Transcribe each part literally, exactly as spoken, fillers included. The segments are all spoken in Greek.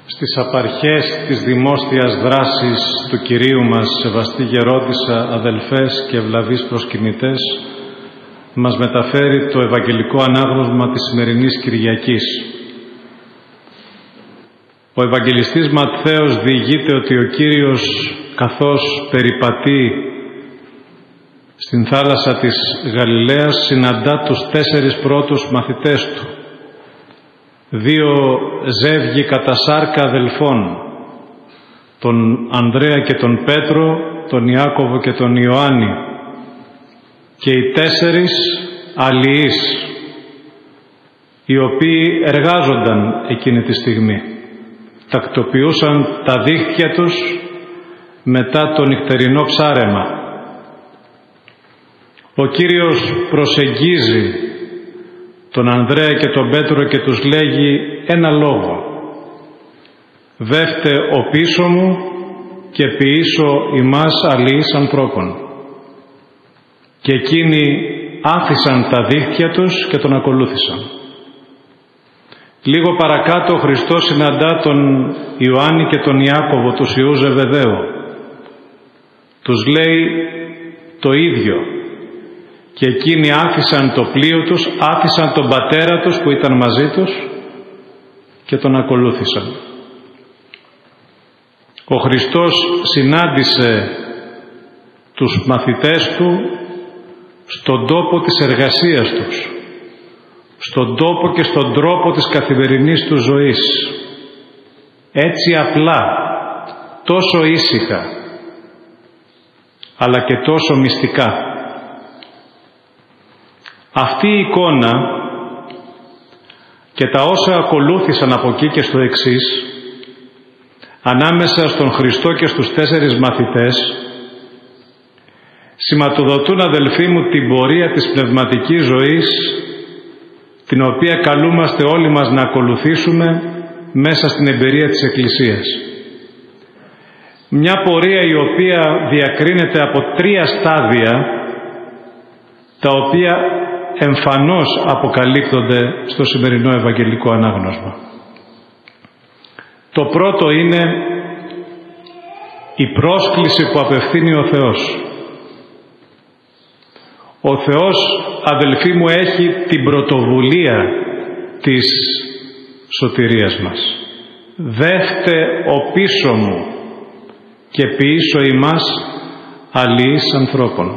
Στις απαρχές της δημόσιας δράσης του Κυρίου μας, σεβαστή γερόντισσα, αδελφές και ευλαβείς προσκυνητές, μας μεταφέρει το Ευαγγελικό Ανάγνωσμα της σημερινής Κυριακής. Ο Ευαγγελιστής Ματθαίος διηγείται ότι ο Κύριος, καθώς περιπατεί στην θάλασσα της Γαλιλαίας, συναντά τους τέσσερις πρώτους μαθητές του, δύο ζεύγη κατά σάρκα αδελφών, τον Ανδρέα και τον Πέτρο, τον Ιάκωβο και τον Ιωάννη, και οι τέσσερις αλληλείς, οι οποίοι εργάζονταν εκείνη τη στιγμή. Τακτοποιούσαν τα δίχτυα τους μετά το νυχτερινό ψάρεμα. Ο Κύριος προσεγγίζει τον Ανδρέα και τον Πέτρο και τους λέγει ένα λόγο: «Βεύτε ο πίσω μου και ποιήσω ημάς αλληλείς ανθρώπων». Και εκείνοι άφησαν τα δίχτυα τους και τον ακολούθησαν. Λίγο παρακάτω ο Χριστός συναντά τον Ιωάννη και τον Ιάκωβο, τους ιούς Ζεβεδαίου. Τους λέει το ίδιο. Και εκείνοι άφησαν το πλοίο τους, άφησαν τον πατέρα τους που ήταν μαζί τους και τον ακολούθησαν. Ο Χριστός συνάντησε τους μαθητές του στον τόπο της εργασίας τους, στον τόπο και στον τρόπο της καθημερινής του ζωής. Έτσι απλά, τόσο ήσυχα, αλλά και τόσο μυστικά. Αυτή η εικόνα και τα όσα ακολούθησαν από εκεί και στο εξής, ανάμεσα στον Χριστό και στους τέσσερις μαθητές, σηματοδοτούν, αδελφοί μου, την πορεία της πνευματικής ζωής, την οποία καλούμαστε όλοι μας να ακολουθήσουμε μέσα στην εμπειρία της Εκκλησίας. Μια πορεία η οποία διακρίνεται από τρία στάδια, τα οποία εμφανώς αποκαλύπτονται στο σημερινό Ευαγγελικό Ανάγνωσμα. Το πρώτο είναι η πρόσκληση που απευθύνει ο Θεός. Ο Θεός, αδελφοί μου, έχει την πρωτοβουλία της σωτηρίας μας. «Δεύτε ο πίσω μου και ποιήσω ημάς αλληλείς ανθρώπων».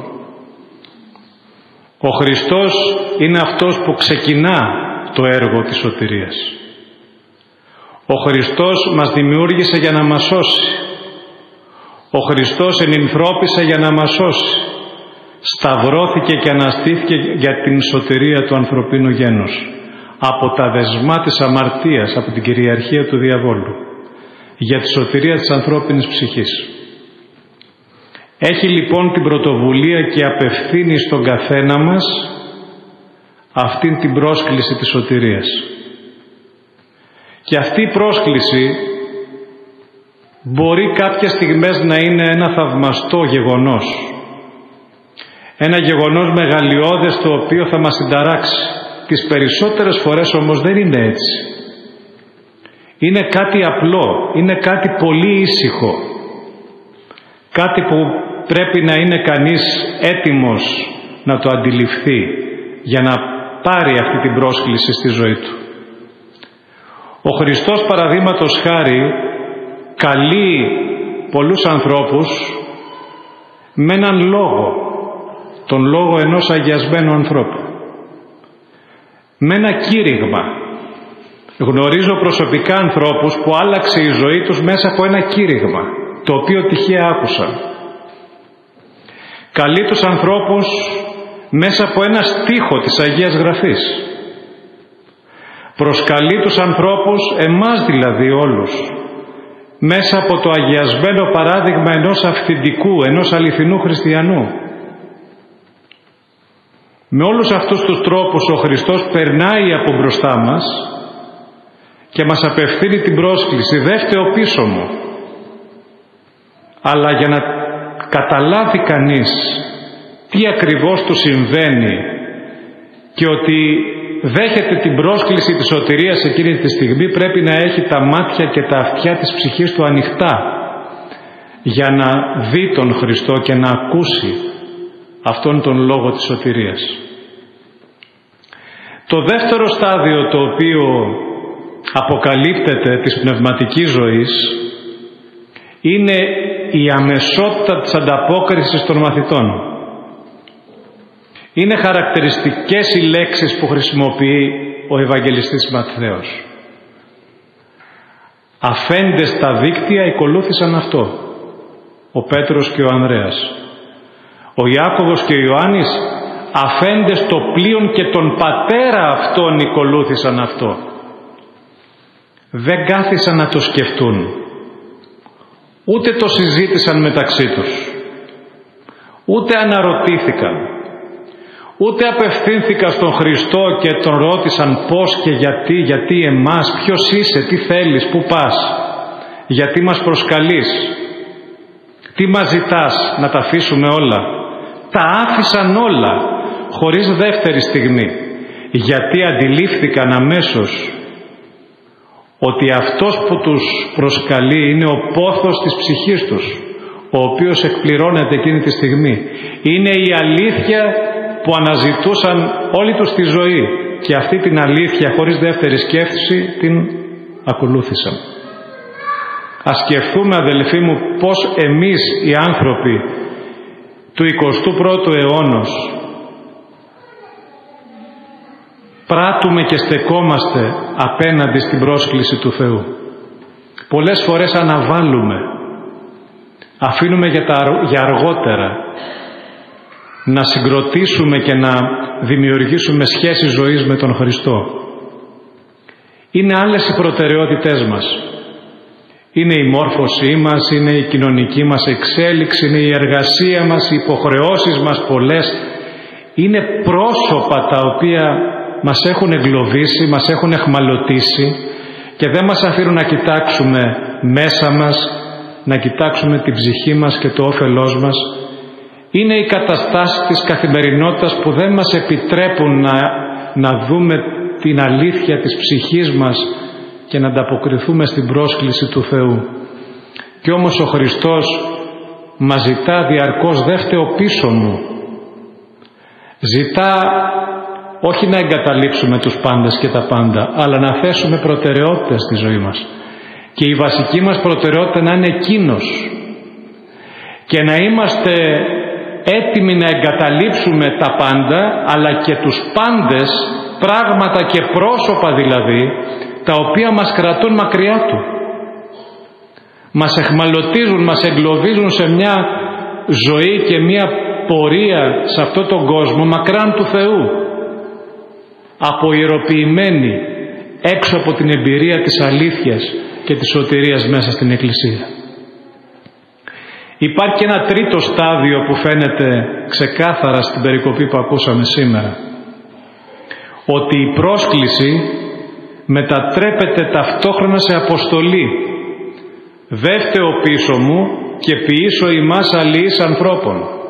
Ο Χριστός είναι αυτός που ξεκινά το έργο της σωτηρίας. Ο Χριστός μας δημιούργησε για να μας σώσει. Ο Χριστός ενυνθρώπισε για να μας σώσει. Σταυρώθηκε και αναστήθηκε για την σωτηρία του ανθρωπίνου γένους, από τα δεσμά της αμαρτίας, από την κυριαρχία του διαβόλου, για τη σωτηρία της ανθρώπινης ψυχής. Έχει λοιπόν την πρωτοβουλία και απευθύνει στον καθένα μας αυτήν την πρόσκληση της σωτηρίας. Και αυτή η πρόσκληση μπορεί κάποιες στιγμές να είναι ένα θαυμαστό γεγονός. Ένα γεγονός μεγαλειώδες, το οποίο θα μας συνταράξει. Τις περισσότερες φορές όμως δεν είναι έτσι. Είναι κάτι απλό, είναι κάτι πολύ ήσυχο. Κάτι που πρέπει να είναι κανείς έτοιμος να το αντιληφθεί για να πάρει αυτή την πρόσκληση στη ζωή του. Ο Χριστός, παραδείγματος χάρη, καλεί πολλούς ανθρώπους με έναν λόγο, τον λόγο ενός αγιασμένου ανθρώπου, με ένα κήρυγμα. Γνωρίζω προσωπικά ανθρώπους που άλλαξε η ζωή τους μέσα από ένα κήρυγμα, το οποίο τυχαία άκουσαν. Καλεί τους ανθρώπους μέσα από ένα στίχο της Αγίας Γραφής. Προσκαλεί τους ανθρώπους, εμάς δηλαδή όλους, μέσα από το αγιασμένο παράδειγμα ενός αυθεντικού, ενός αληθινού χριστιανού. Με όλους αυτούς τους τρόπους ο Χριστός περνάει από μπροστά μας και μας απευθύνει την πρόσκληση: «Δεύτε ο πίσω μου». Αλλά για να καταλάβει κανείς τι ακριβώς του συμβαίνει και ότι δέχεται την πρόσκληση της σωτηρίας εκείνη τη στιγμή, πρέπει να έχει τα μάτια και τα αυτιά της ψυχής του ανοιχτά για να δει τον Χριστό και να ακούσει αυτόν τον λόγο της σωτηρίας. Το δεύτερο στάδιο το οποίο αποκαλύπτεται της πνευματικής ζωής είναι η αμεσότητα της ανταπόκρισης των μαθητών. Είναι χαρακτηριστικές οι λέξεις που χρησιμοποιεί ο Ευαγγελιστής Ματθαίος. Αφέντες στα δίκτυα ακολούθησαν αυτό, ο Πέτρος και ο Ανδρέας. Ο Ιάκωβος και ο Ιωάννης αφέντες το πλοίον και τον πατέρα αυτόν ακολούθησαν αυτό. Δεν κάθισαν να το σκεφτούν, ούτε το συζήτησαν μεταξύ τους, ούτε αναρωτήθηκαν, ούτε απευθύνθηκαν στον Χριστό και τον ρώτησαν πώς και γιατί, γιατί εμάς, ποιος είσαι, τι θέλεις, πού πας, γιατί μας προσκαλείς, τι μας ζητάς, να τα αφήσουμε όλα. Τα άφησαν όλα, χωρίς δεύτερη στιγμή, γιατί αντιλήφθηκαν αμέσως ότι αυτός που τους προσκαλεί είναι ο πόθος της ψυχής τους, ο οποίος εκπληρώνεται εκείνη τη στιγμή. Είναι η αλήθεια που αναζητούσαν όλη τους τη ζωή και αυτή την αλήθεια χωρίς δεύτερη σκέφτηση την ακολούθησαν. Ας σκεφτούμε, αδελφοί μου, πως εμείς οι άνθρωποι του εικοστού πρώτου αιώνος πράττουμε και στεκόμαστε απέναντι στην πρόσκληση του Θεού. Πολλές φορές αναβάλουμε, αφήνουμε για, τα, για αργότερα να συγκροτήσουμε και να δημιουργήσουμε σχέσεις ζωής με τον Χριστό. Είναι άλλες οι προτεραιότητές μας. Είναι η μόρφωσή μας, είναι η κοινωνική μας εξέλιξη, είναι η εργασία μας, οι υποχρεώσεις μας πολλές. Είναι πρόσωπα τα οποία μας έχουν εγκλωβίσει, μας έχουν εχμαλωτήσει και δεν μας αφήνουν να κοιτάξουμε μέσα μας, να κοιτάξουμε την ψυχή μας και το όφελός μας. Είναι οι καταστάσεις της καθημερινότητας που δεν μας επιτρέπουν να, να δούμε την αλήθεια της ψυχής μας και να ανταποκριθούμε στην πρόσκληση του Θεού. Κι όμως ο Χριστός μας ζητά διαρκώς, δε φταίω πίσω μου. Ζητά όχι να εγκαταλείψουμε τους πάντες και τα πάντα, αλλά να θέσουμε προτεραιότητες στη ζωή μας. Και η βασική μας προτεραιότητα να είναι εκείνος. Και να είμαστε έτοιμοι να εγκαταλείψουμε τα πάντα, αλλά και τους πάντες, πράγματα και πρόσωπα δηλαδή, τα οποία μας κρατούν μακριά Του. Μας εχμαλωτίζουν, μας εγκλωβίζουν σε μια ζωή και μια πορεία σε αυτόν τον κόσμο μακράν του Θεού. Αποιεροποιημένοι έξω από την εμπειρία της αλήθειας και της σωτηρίας μέσα στην Εκκλησία. Υπάρχει και ένα τρίτο στάδιο που φαίνεται ξεκάθαρα στην περικοπή που ακούσαμε σήμερα. Ότι η πρόσκληση μετατρέπεται ταυτόχρονα σε αποστολή. Δε φταίω πίσω μου και ποιήσω ημάς αλληλείς ανθρώπων.